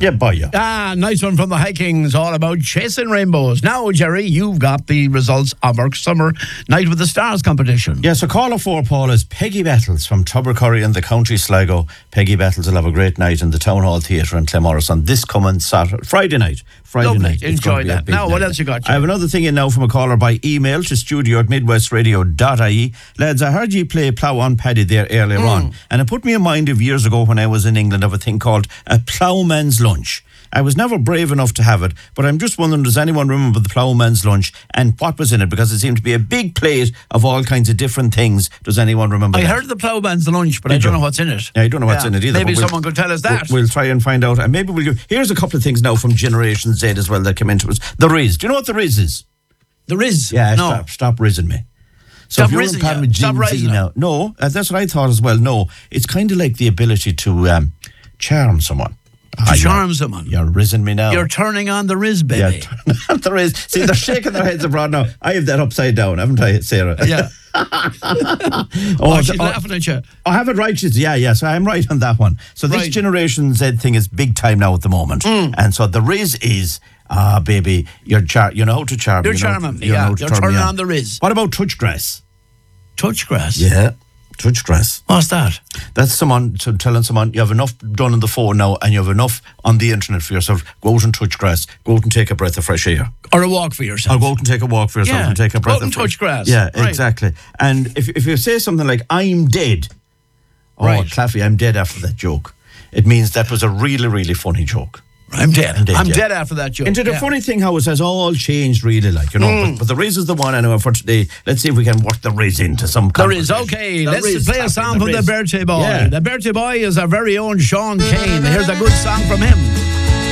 Yeah, boy, yeah. Nice one from the Hikings, all about chasing rainbows. Now, Jerry, you've got the results of our summer Night with the Stars competition. Yeah, so caller 4, Paul, is Peggy Battles from Tubbercurry in the County Sligo. Peggy Battles will have a great night in the Town Hall Theatre in Clemorris on this coming Friday night. Lovely. Enjoy that. Now, what else you got, Jerry? I have another thing in now from a caller by email to studio@midwestradio.ie. Lads, I heard you play Plough on Paddy there earlier on, and it put me in mind of years ago when I was in England of a thing called a ploughman's lunch. I was never brave enough to have it, but I'm just wondering, does anyone remember the ploughman's lunch and what was in it? Because it seemed to be a big plate of all kinds of different things. Does anyone remember that? I heard the ploughman's lunch, but I don't know what's in it. Yeah, I don't know what's in it either. Maybe someone could tell us that. We'll try and find out. And maybe here's a couple of things now from Generation Z as well that came into us. The Riz. Do you know what the Riz is? The Riz? Yeah, no. Stop rizzing me. So Stop rizzing you. Stop rising now. No, that's what I thought as well. No, it's kind of like the ability to charm someone. Charm someone. You're rizzing me now. You're turning on the Riz, baby. Yeah, turning on the Riz. See, they're shaking their heads abroad now. I have that upside down, haven't I, Sarah? Yeah. She's laughing at you. I have it right. Yeah. So I'm right on that one. So this Generation Z thing is big time now at the moment. And so the Riz is, baby, you know how to charm. You're charming. You're turning on the Riz. What about touchgrass? Touchgrass? Yeah. Touchgrass. What's that? That's someone telling someone you have enough done on the phone now and you have enough on the internet for yourself. Go out and touch grass. Go out and take a breath of fresh air. Or a walk for yourself. Or go out and take a walk for yourself and take a breath of touch grass. Yeah, exactly. And if you say something like, I'm dead. Claffy, I'm dead after that joke. It means that was a really, really funny joke. I'm dead. I'm dead after that joke. And the funny thing how it has all changed really, but the Riz is the one anyway for today. Let's see if we can work the Riz into some conversation. The Riz, okay. Let's play a song from the Bertie Boy. Yeah. The Bertie Boy is our very own Sean Kane. Here's a good song from him.